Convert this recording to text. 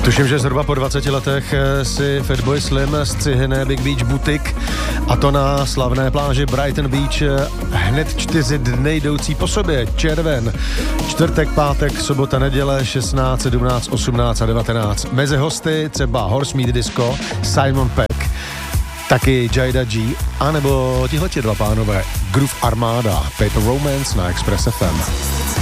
Tuším, že zhruba po 20 letech si Fatboy Slim střihne Big Beach Boutique, a to na slavné pláži Brighton Beach hned 4 dny jdoucí po sobě. Červen, čtvrtek, pátek, sobota, neděle, 16, 17, 18 a 19. Mezi hosty třeba Horse Meat Disco, Simon Peck, taky Jada G, anebo tihleti dva pánové Groove Armada, Paper Romance na Express FM.